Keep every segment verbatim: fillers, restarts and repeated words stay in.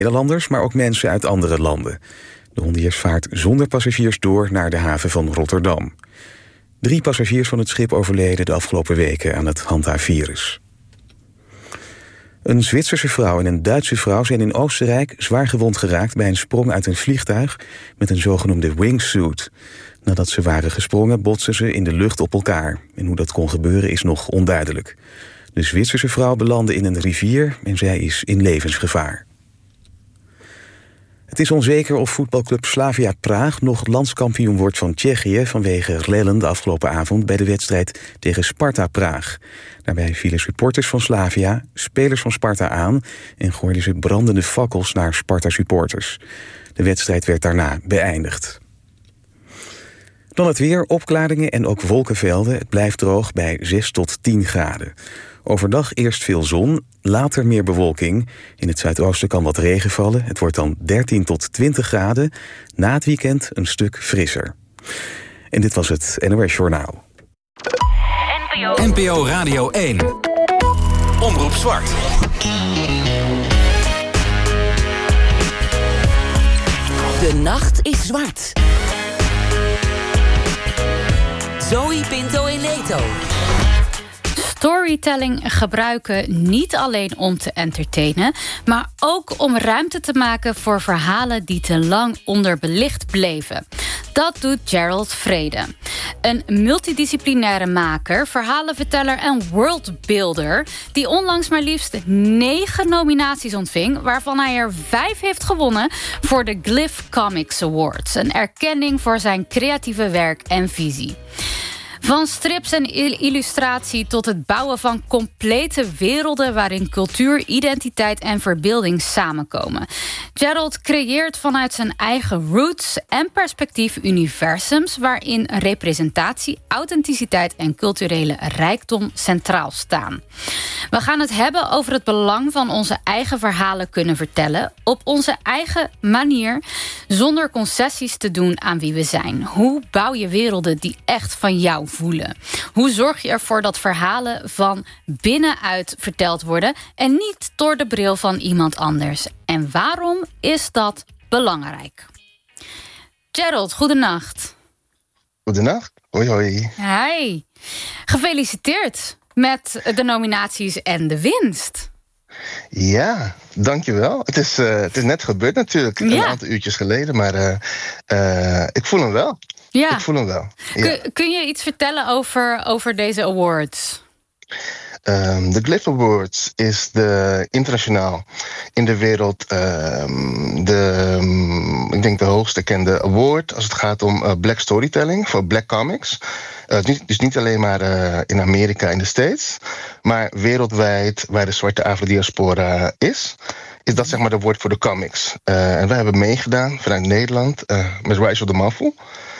Nederlanders, maar ook mensen uit andere landen. De Hondiërs vaart zonder passagiers door naar de haven van Rotterdam. Drie passagiers van het schip overleden de afgelopen weken aan het Hanta-virus. Een Zwitserse vrouw en een Duitse vrouw zijn in Oostenrijk zwaar gewond geraakt bij een sprong uit een vliegtuig met een zogenoemde wingsuit. Nadat ze waren gesprongen botsten ze in de lucht op elkaar. En hoe dat kon gebeuren is nog onduidelijk. De Zwitserse vrouw belandde in een rivier en zij is in levensgevaar. Het is onzeker of voetbalclub Slavia Praag nog landskampioen wordt van Tsjechië vanwege rellen de afgelopen avond bij de wedstrijd tegen Sparta Praag. Daarbij vielen supporters van Slavia, spelers van Sparta aan en gooiden ze brandende fakkels naar Sparta-supporters. De wedstrijd werd daarna beëindigd. Dan het weer, opklaringen en ook wolkenvelden. Het blijft droog bij zes tot tien graden. Overdag eerst veel zon, later meer bewolking. In het zuidoosten kan wat regen vallen. Het wordt dan dertien tot twintig graden. Na het weekend een stuk frisser. En dit was het N O S Journaal. N P O Radio één. Omroep Zwart. De nacht is zwart. Zoe Pinto en Leto. Storytelling gebruiken niet alleen om te entertainen, maar ook om ruimte te maken voor verhalen die te lang onderbelicht bleven. Dat doet Gerald Vrede. Een multidisciplinaire maker, verhalenverteller en worldbuilder die onlangs maar liefst negen nominaties ontving, waarvan hij er vijf heeft gewonnen voor de Glyph Comics Awards. Een erkenning voor zijn creatieve werk en visie. Van strips en illustratie tot het bouwen van complete werelden waarin cultuur, identiteit en verbeelding samenkomen. Gerald creëert vanuit zijn eigen roots en perspectief universums waarin representatie, authenticiteit en culturele rijkdom centraal staan. We gaan het hebben over het belang van onze eigen verhalen kunnen vertellen op onze eigen manier, zonder concessies te doen aan wie we zijn. Hoe bouw je werelden die echt van jou voelen? Hoe zorg je ervoor dat verhalen van binnenuit verteld worden en niet door de bril van iemand anders? En waarom is dat belangrijk? Gerald, goedenacht. Goedenacht. Hoi, hoi. Hi. Gefeliciteerd met de nominaties en de winst. Ja, dankjewel. Het is, uh, het is net gebeurd natuurlijk, ja. Een aantal uurtjes geleden, maar uh, uh, ik voel hem wel. Ja. Ik voel hem wel. Ja. Kun, kun je iets vertellen over, over deze awards? Um, de Glyph Awards is de internationaal in de wereld um, de, um, ik denk de hoogst erkende award als het gaat om uh, black storytelling voor black comics. Uh, niet, dus niet alleen maar uh, in Amerika en de States, maar wereldwijd waar de zwarte Afro-diaspora is, is dat zeg maar de woord voor de comics. Uh, en wij hebben meegedaan vanuit Nederland uh, met Rise of the Muffle.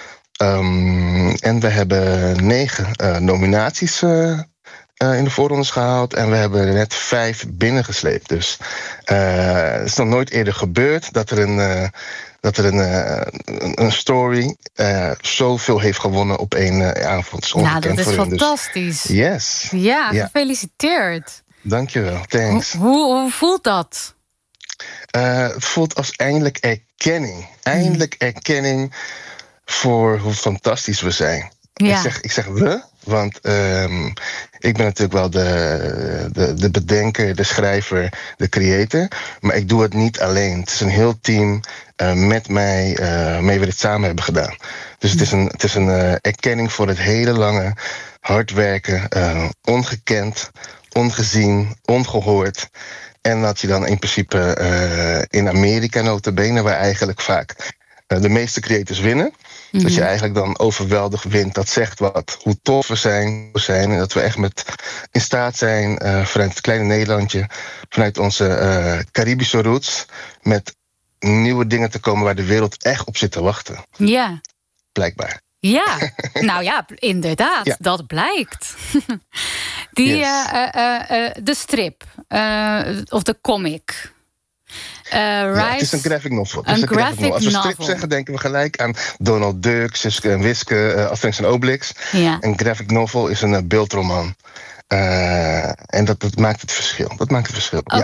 Um, en we hebben negen uh, nominaties uh, uh, in de voorrondes gehaald. En we hebben er net vijf binnengesleept. Dus uh, het is nog nooit eerder gebeurd dat er een, uh, dat er een, uh, een story uh, zoveel heeft gewonnen op één uh, avond. Nou, dat is fantastisch. Dus, yes. Ja, gefeliciteerd. Ja. Dankjewel, thanks. Hoe, hoe, hoe voelt dat? Uh, het voelt als eindelijk erkenning. Eindelijk hmm. erkenning voor hoe fantastisch we zijn. Ja. Ik, zeg, ik zeg we, want um, ik ben natuurlijk wel de, de, de bedenker, de schrijver, de creator. Maar ik doe het niet alleen. Het is een heel team uh, met mij, uh, mee we dit samen hebben gedaan. Dus het is een, het is een uh, erkenning voor het hele lange hard werken, uh, ongekend, ongezien, ongehoord. En dat je dan in principe uh, in Amerika nota bene, waar eigenlijk vaak uh, de meeste creators winnen. Mm-hmm. Dat je eigenlijk dan overweldigd wint. Dat zegt wat, hoe tof we zijn, we zijn. En dat we echt met in staat zijn uh, vanuit het kleine Nederlandje, vanuit onze uh, Caribische roots, met nieuwe dingen te komen waar de wereld echt op zit te wachten. Ja. Blijkbaar. Ja, nou ja, inderdaad, ja. Dat blijkt. Die, yes. uh, uh, uh, de strip, uh, of de comic. Uh, ja, het is een graphic novel. Een, een graphic graphic novel. Als we novel. strip zeggen, denken we gelijk aan Donald Duck, Suske en Wiske, uh, Asterix en Obelix. Ja. Een graphic novel is een uh, beeldroman. Uh, en dat, dat maakt het verschil. Dat maakt het verschil. Oké. Okay. Ja.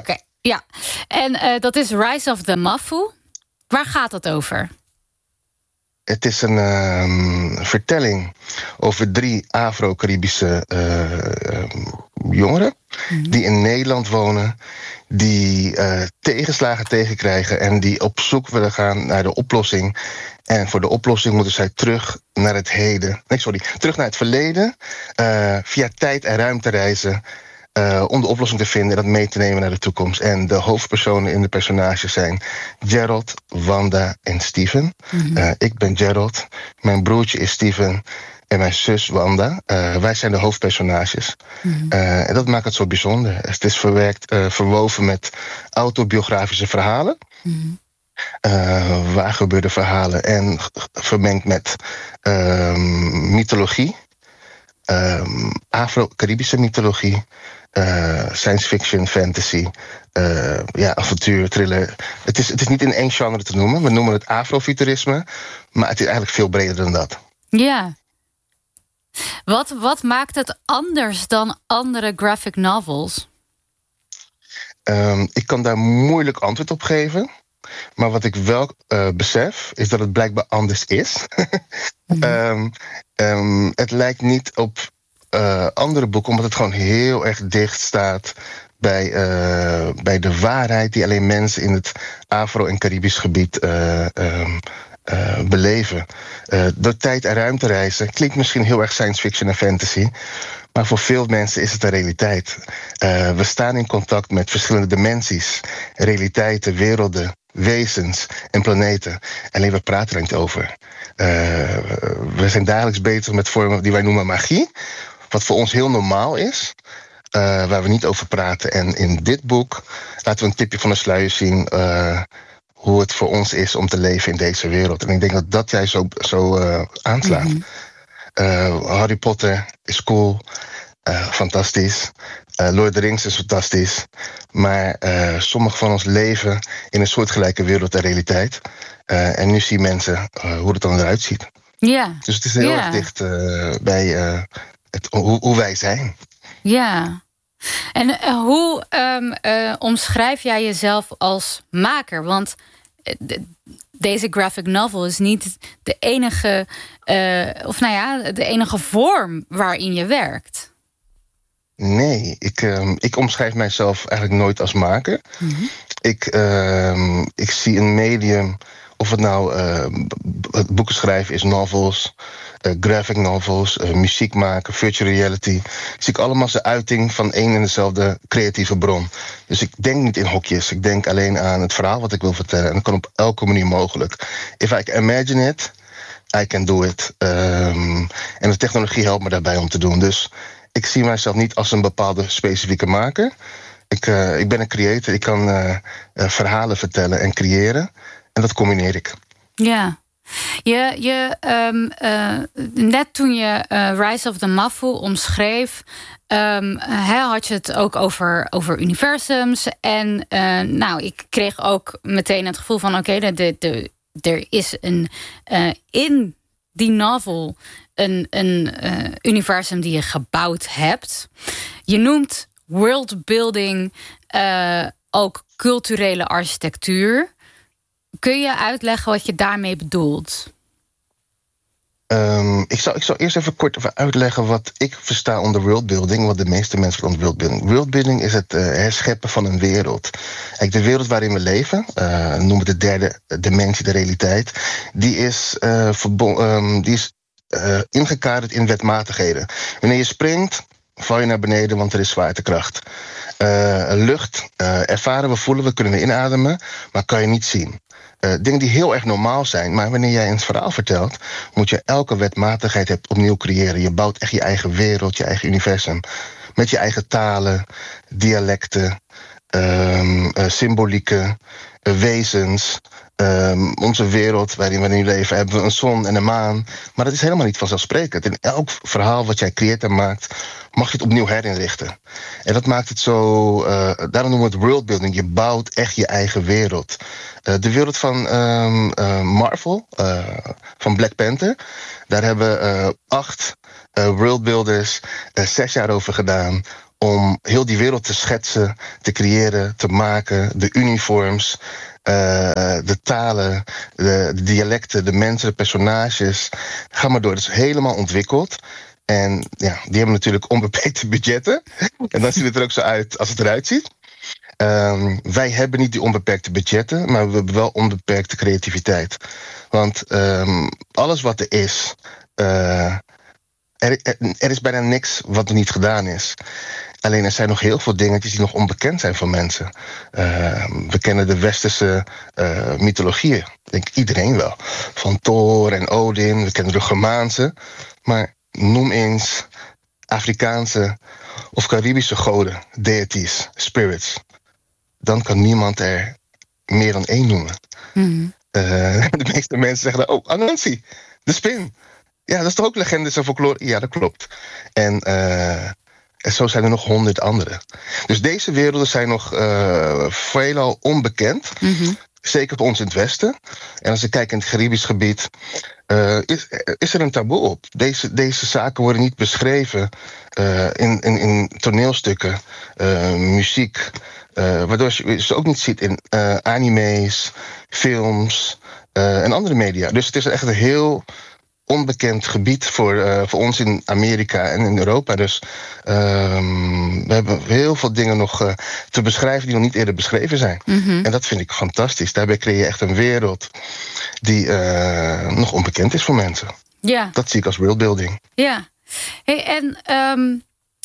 Ja, en uh, dat is Rise of the Mafu. Waar gaat dat over? Het is een uh, vertelling over drie Afro-Caribische uh, uh, jongeren... Mm-hmm. die in Nederland wonen, die uh, tegenslagen tegenkrijgen... en die op zoek willen gaan naar de oplossing. En voor de oplossing moeten zij terug naar het heden. Nee, sorry, terug naar het verleden, uh, via tijd en ruimte reizen... Uh, om de oplossing te vinden en dat mee te nemen naar de toekomst. En de hoofdpersonen in de personages zijn Gerald, Wanda en Steven. Mm-hmm. Uh, ik ben Gerald, mijn broertje is Steven en mijn zus Wanda. Uh, wij zijn de hoofdpersonages. Mm-hmm. Uh, en dat maakt het zo bijzonder. Het is verwerkt, uh, verwoven met autobiografische verhalen. Mm-hmm. Uh, waar gebeurde verhalen en vermengd met uh, mythologie. Um, Afro-Caribische mythologie, uh, science fiction, fantasy, uh, ja, avontuur, thriller. Het is, het is niet in één genre te noemen. We noemen het afrofuturisme, maar het is eigenlijk veel breder dan dat. Ja. Wat, wat maakt het anders dan andere graphic novels? Um, ik kan daar moeilijk antwoord op geven. Maar wat ik wel uh, besef, is dat het blijkbaar anders is. um, um, het lijkt niet op uh, andere boeken, omdat het gewoon heel erg dicht staat bij, uh, bij de waarheid die alleen mensen in het Afro- en Caribisch gebied uh, um, uh, beleven. Uh, door tijd en ruimte reizen klinkt misschien heel erg science fiction en fantasy. Maar voor veel mensen is het een realiteit. Uh, we staan in contact met verschillende dimensies, realiteiten, werelden, wezens en planeten. Alleen we praten er niet over. Uh, we zijn dagelijks bezig met vormen die wij noemen magie. Wat voor ons heel normaal is. Uh, waar we niet over praten. En in dit boek laten we een tipje van de sluier zien. Uh, hoe het voor ons is om te leven in deze wereld. En ik denk dat dat jij zo, zo uh, aanslaat. Mm-hmm. Uh, Harry Potter is cool. Uh, fantastisch. Uh, Lord of the Rings is fantastisch. Maar uh, sommige van ons leven in een soortgelijke wereld en realiteit. Uh, en nu zien mensen uh, hoe het dan eruit ziet. Ja. Dus het is heel ja. erg dicht uh, bij uh, het, hoe, hoe wij zijn. Ja. En uh, hoe um, uh, omschrijf jij jezelf als maker? Want uh, deze graphic novel is niet de enige, uh, of nou ja, de enige vorm waarin je werkt. Nee, ik, uh, ik omschrijf mijzelf eigenlijk nooit als maker. Mm-hmm. Ik, uh, ik zie een medium, of het nou uh, boeken schrijven is, novels, uh, graphic novels, uh, muziek maken, virtual reality. Zie ik allemaal als een uiting van één en dezelfde creatieve bron. Dus ik denk niet in hokjes. Ik denk alleen aan het verhaal wat ik wil vertellen. En dat kan op elke manier mogelijk. If I can imagine it, I can do it. Um, en de technologie helpt me daarbij om te doen. Dus ik zie mijzelf niet als een bepaalde specifieke maker. Ik, uh, ik ben een creator. Ik kan uh, uh, verhalen vertellen en creëren. En dat combineer ik. Ja. Je, je, um, uh, net toen je uh, Rise of the Mafu omschreef, Um, he, had je het ook over, over universums. En uh, nou, ik kreeg ook meteen het gevoel van oké, okay, de, de, er is een uh, in die novel een, een uh, universum die je gebouwd hebt. Je noemt worldbuilding uh, ook culturele architectuur. Kun je uitleggen wat je daarmee bedoelt? Um, ik, zal, ik zal eerst even kort even uitleggen wat ik versta onder worldbuilding, wat de meeste mensen onder worldbuilding. Worldbuilding is het uh, herscheppen van een wereld. Kijk, de wereld waarin we leven, uh, noemen we de derde dimensie, de realiteit, die is, uh, verbond, um, die is uh, ingekaderd in wetmatigheden. Wanneer je springt, val je naar beneden, want er is zwaartekracht. Uh, lucht uh, ervaren we, voelen we, kunnen we inademen, maar kan je niet zien. Uh, dingen die heel erg normaal zijn, maar wanneer jij een verhaal vertelt, moet je elke wetmatigheid hebt opnieuw creëren. Je bouwt echt je eigen wereld, je eigen universum. Met je eigen talen, dialecten, um, uh, symbolieken, uh, wezens. Um, onze wereld waarin we nu leven, hebben we een zon en een maan. Maar dat is helemaal niet vanzelfsprekend. In elk verhaal wat jij creëert en maakt, mag je het opnieuw herinrichten. En dat maakt het zo, uh, daarom noemen we het worldbuilding. Je bouwt echt je eigen wereld. Uh, de wereld van um, uh, Marvel, uh, van Black Panther, daar hebben uh, acht uh, worldbuilders uh, zes jaar over gedaan om heel die wereld te schetsen, te creëren, te maken. De uniforms, uh, de talen, de, de dialecten, de mensen, de personages. Ga maar door, dat is helemaal ontwikkeld. En ja, die hebben natuurlijk onbeperkte budgetten. En dan ziet het er ook zo uit als het eruit ziet. Um, wij hebben niet die onbeperkte budgetten, maar we hebben wel onbeperkte creativiteit. Want um, alles wat er is, uh, er, er is bijna niks wat er niet gedaan is. Alleen er zijn nog heel veel dingetjes die nog onbekend zijn voor mensen. Uh, we kennen de westerse uh, mythologieën, denk iedereen wel. Van Thor en Odin, we kennen de Germaanse. Maar noem eens Afrikaanse of Caribische goden, deities, spirits. Dan kan niemand er meer dan één noemen. Mm. Uh, de meeste mensen zeggen dan, oh, Anansi, de spin. Ja, dat is toch ook legendes en folklore? Ja, dat klopt. En, uh, en zo zijn er nog honderd andere. Dus deze werelden zijn nog uh, veelal onbekend. Mm-hmm. Zeker voor ons in het Westen. En als ik kijk in het Caribisch gebied, uh, is, is er een taboe op. Deze, deze zaken worden niet beschreven uh, in, in, in toneelstukken, uh, muziek. Uh, waardoor je ze ook niet ziet in uh, anime's, films uh, en andere media. Dus het is echt een heel onbekend gebied voor, uh, voor ons in Amerika en in Europa. Dus uh, we hebben heel veel dingen nog uh, te beschrijven die nog niet eerder beschreven zijn. Mm-hmm. En dat vind ik fantastisch. Daarbij creëer je echt een wereld die uh, nog onbekend is voor mensen. Ja. Dat zie ik als worldbuilding. Ja. Hey, en um,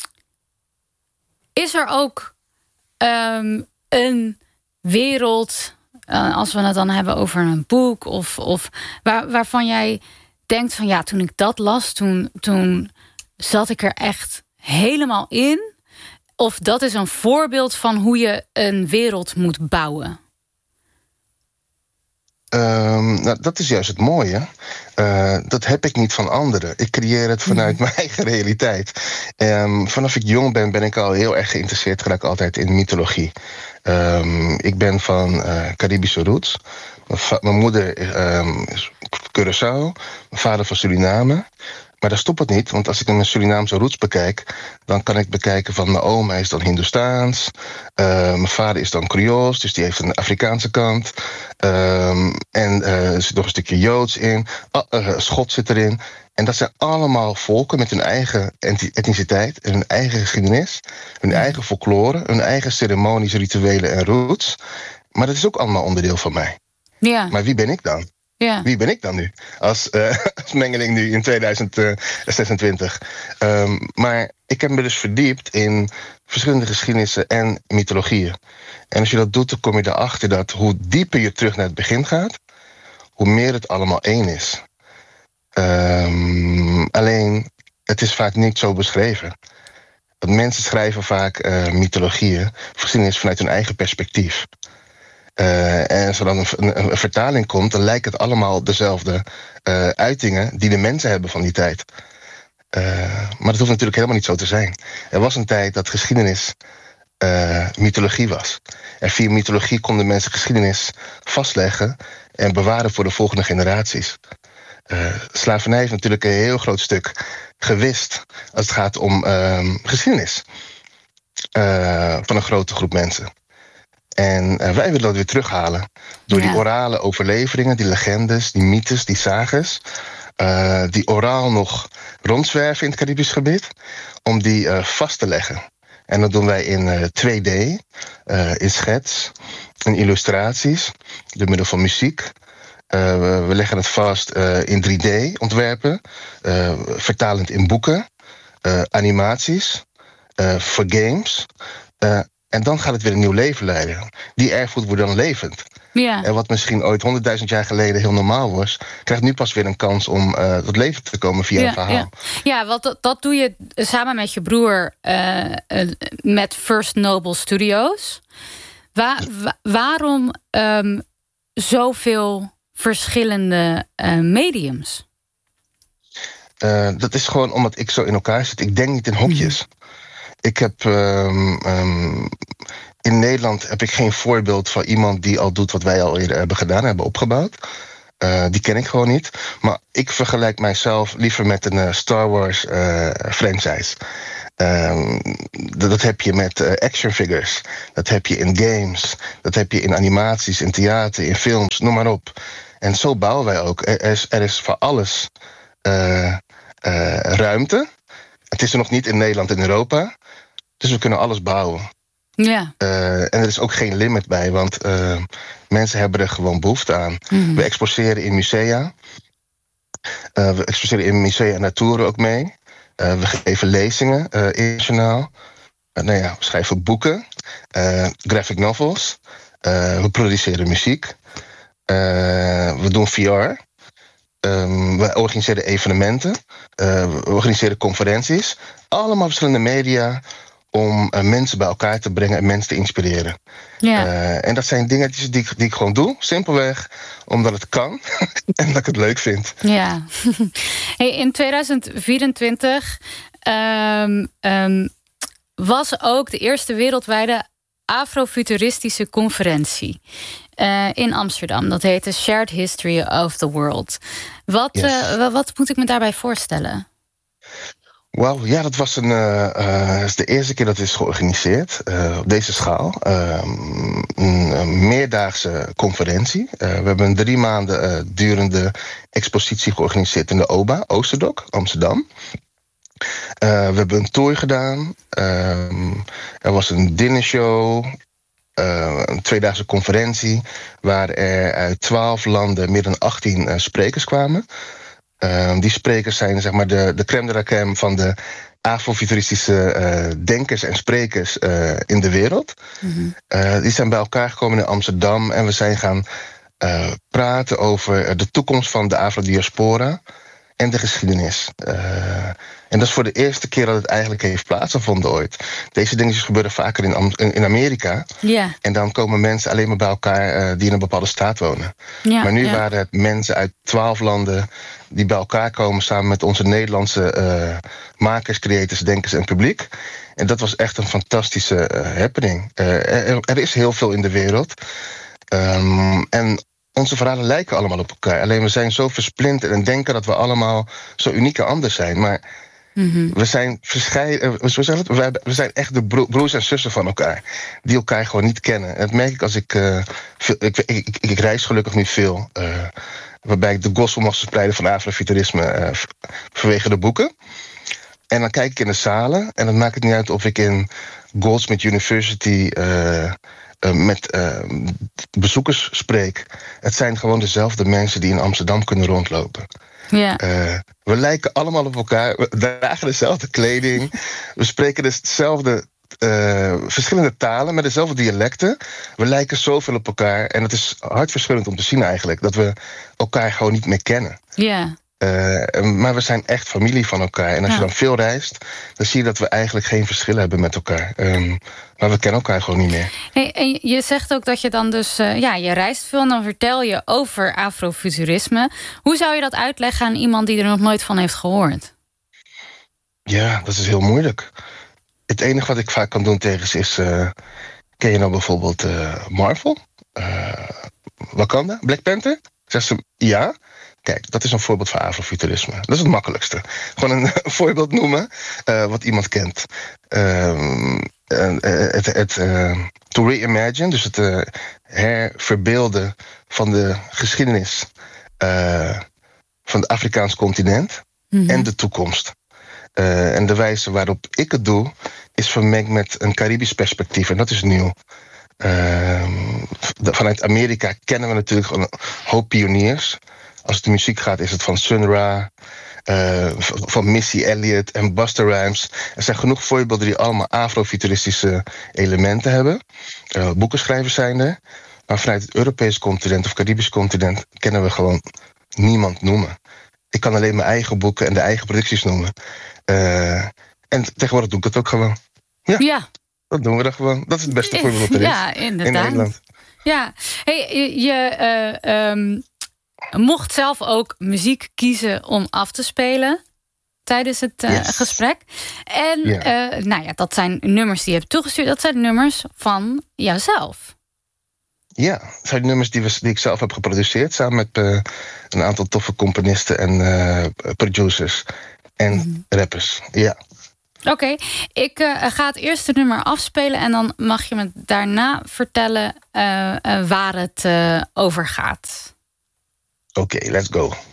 is er ook Um, een wereld, uh, als we het dan hebben over een boek, of, of waar, waarvan jij denkt van ja, toen ik dat las, toen, toen zat ik er echt helemaal in. Of dat is een voorbeeld van hoe je een wereld moet bouwen. Um, nou, dat is juist het mooie. Uh, dat heb ik niet van anderen. Ik creëer het vanuit mm. mijn eigen realiteit. Um, vanaf ik jong ben, ben ik al heel erg geïnteresseerd geraakt altijd in mythologie. Um, ik ben van uh, Caribische roots. Mijn, va- mijn moeder um, is Curaçao, mijn vader van Suriname. Maar daar stopt het niet, want als ik mijn Surinaamse roots bekijk, dan kan ik bekijken van mijn oom, hij is dan Hindoestaans. Uh, mijn vader is dan Creools, dus die heeft een Afrikaanse kant. Um, en uh, er zit nog een stukje Joods in. Uh, uh, Schot zit erin. En dat zijn allemaal volken met hun eigen etniciteit en hun eigen geschiedenis, hun eigen folklore, hun eigen ceremonies, rituelen en roots. Maar dat is ook allemaal onderdeel van mij. Ja. Maar wie ben ik dan? Ja. Wie ben ik dan nu? Als, uh, als mengeling nu in tweeduizend zesentwintig. Um, maar ik heb me dus verdiept in verschillende geschiedenissen en mythologieën. En als je dat doet, dan kom je erachter dat hoe dieper je terug naar het begin gaat, hoe meer het allemaal één is. Um, alleen, het is vaak niet zo beschreven. Want mensen schrijven vaak uh, mythologieën, geschiedenis vanuit hun eigen perspectief. Uh, en als er dan een, een, een vertaling komt, dan lijkt het allemaal dezelfde uh, uitingen die de mensen hebben van die tijd. Uh, maar dat hoeft natuurlijk helemaal niet zo te zijn. Er was een tijd dat geschiedenis uh, mythologie was. En via mythologie konden mensen geschiedenis vastleggen en bewaren voor de volgende generaties. Uh, slavernij heeft natuurlijk een heel groot stuk gewist als het gaat om uh, geschiedenis uh, van een grote groep mensen. En uh, wij willen dat weer terughalen door ja. die orale overleveringen, die legendes, die mythes, die sages, uh, die oraal nog rondzwerven in het Caribisch gebied, om die uh, vast te leggen. En dat doen wij in uh, twee D, uh, in schets, in illustraties, door middel van muziek. Uh, we, we leggen het vast uh, in drie D ontwerpen, uh, vertalend in boeken, uh, animaties, uh, voor games. Uh, En dan gaat het weer een nieuw leven leiden. Die erfgoed wordt dan levend. Ja. En wat misschien ooit honderdduizend jaar geleden heel normaal was, krijgt nu pas weer een kans om uh, tot leven te komen via ja, een verhaal. Ja, ja want dat, dat doe je samen met je broer uh, uh, met First Noble Studios. Wa- wa- waarom um, zoveel verschillende uh, mediums? Uh, dat is gewoon omdat ik zo in elkaar zit. Ik denk niet in hokjes. Mm. Ik heb um, um, in Nederland heb ik geen voorbeeld van iemand die al doet wat wij al eerder hebben gedaan, hebben opgebouwd. Uh, die ken ik gewoon niet. Maar ik vergelijk mijzelf liever met een uh, Star Wars uh, franchise. Um, dat, dat heb je met uh, action figures. Dat heb je in games. Dat heb je in animaties, in theater, in films, noem maar op. En zo bouwen wij ook. Er is, er is voor alles uh, uh, ruimte. Het is er nog niet in Nederland en Europa. Dus we kunnen alles bouwen. Ja. Uh, en er is ook geen limit bij, want uh, mensen hebben er gewoon behoefte aan. Mm-hmm. We exposeren in musea. Uh, we exposeren in musea en toeren ook mee. Uh, we geven lezingen uh, internationaal. Uh, nou ja, we schrijven boeken, uh, graphic novels. Uh, we produceren muziek. Uh, we doen V R. Um, we organiseren evenementen. Uh, we organiseren conferenties. Allemaal verschillende media om uh, mensen bij elkaar te brengen en mensen te inspireren. Ja. Uh, en dat zijn dingen die, die, die ik gewoon doe. Simpelweg omdat het kan en dat ik het leuk vind. Ja. Hey, in tweeduizend vierentwintig um, um, was ook de eerste wereldwijde afrofuturistische conferentie uh, in Amsterdam. Dat heette Shared History of the World. Wat, yes. uh, wat moet ik me daarbij voorstellen? Wauw, ja, dat was een, uh, uh, is de eerste keer dat het is georganiseerd uh, op deze schaal. Uh, een, een meerdaagse conferentie. Uh, we hebben een drie maanden uh, durende expositie georganiseerd in de O B A, Oosterdok, Amsterdam. Uh, we hebben een tour gedaan. Uh, er was een dinnershow. Uh, een tweedaagse conferentie waar er uit twaalf landen meer dan achttien uh, sprekers kwamen. Uh, die sprekers zijn zeg maar de, de crème de la crème van de afrofuturistische uh, denkers en sprekers uh, in de wereld. Mm-hmm. Uh, die zijn bij elkaar gekomen in Amsterdam en we zijn gaan uh, praten over de toekomst van de afrodiaspora en de geschiedenis. Uh, en dat is voor de eerste keer dat het eigenlijk heeft plaatsgevonden ooit. Deze dingen gebeuren vaker in, in, in Amerika. Yeah. En dan komen mensen alleen maar bij elkaar uh, die in een bepaalde staat wonen. Yeah, maar nu yeah. waren het mensen uit twaalf landen die bij elkaar komen samen met onze Nederlandse uh, makers, creators, denkers en publiek. En dat was echt een fantastische uh, happening. Uh, er, er is heel veel in de wereld. Um, en onze verhalen lijken allemaal op elkaar. Alleen we zijn zo versplinterd en denken dat we allemaal zo uniek en anders zijn. Maar mm-hmm. we zijn verscheiden. We zijn echt de bro- broers en zussen van elkaar. Die elkaar gewoon niet kennen. En dat merk ik als ik. Uh, veel, ik, ik, ik, ik reis gelukkig nu veel. Uh, waarbij ik de gospel mag verspreiden van afrofuturisme uh, vanwege de boeken. En dan kijk ik in de zalen. En dan maakt het niet uit of ik in Goldsmith University Uh, Uh, met uh, bezoekers spreek. Het zijn gewoon dezelfde mensen die in Amsterdam kunnen rondlopen. Ja. Uh, we lijken allemaal op elkaar. We dragen dezelfde kleding. We spreken dezelfde uh, verschillende talen met dezelfde dialecten. We lijken zoveel op elkaar. En het is hartverscheurend om te zien eigenlijk dat we elkaar gewoon niet meer kennen. Ja. Uh, maar we zijn echt familie van elkaar. En als ja. je dan veel reist, dan zie je dat we eigenlijk geen verschil hebben met elkaar. Um, maar we kennen elkaar gewoon niet meer. Hey, en je zegt ook dat je dan dus, uh, ja, je reist veel en dan vertel je over afrofuturisme. Hoe zou je dat uitleggen aan iemand die er nog nooit van heeft gehoord? Ja, dat is heel moeilijk. Het enige wat ik vaak kan doen tegen ze is, uh, ken je nou bijvoorbeeld uh, Marvel? Uh, Wakanda? Black Panther? Zegt ze, ja. Kijk, dat is een voorbeeld van afrofuturisme. Dat is het makkelijkste. Gewoon een voorbeeld noemen uh, wat iemand kent. Uh, uh, het, het uh, to reimagine, dus het uh, herverbeelden van de geschiedenis uh, van het Afrikaans continent mm-hmm. en de toekomst. Uh, en de wijze waarop ik het doe, is vermengd met een Caribisch perspectief. En dat is nieuw. Uh, vanuit Amerika kennen we natuurlijk een hoop pioniers. Als het de muziek gaat, is het van Sun Ra, uh, van Missy Elliott en Busta Rhymes. Er zijn genoeg voorbeelden die allemaal afrofuturistische elementen hebben. Uh, boekenschrijvers zijn er. Maar vanuit het Europese continent of Caribisch continent kennen we gewoon niemand noemen. Ik kan alleen mijn eigen boeken en de eigen producties noemen. Uh, en tegenwoordig doe ik dat ook gewoon. Ja, ja. Dat doen we dan gewoon. Dat is het beste voorbeeld wat er is. Ja, inderdaad. In Nederland. Ja, hey, je... je uh, um... mocht zelf ook muziek kiezen om af te spelen tijdens het uh, yes. gesprek. En yeah. uh, nou ja, dat zijn nummers die je hebt toegestuurd. Dat zijn nummers van jouzelf. Ja, dat zijn nummers die, we, die ik zelf heb geproduceerd samen met uh, een aantal toffe componisten en uh, producers en mm. rappers. Ja. Oké, okay. ik uh, ga het eerste nummer afspelen en dan mag je me daarna vertellen uh, uh, waar het uh, over gaat. Oké, okay, let's go.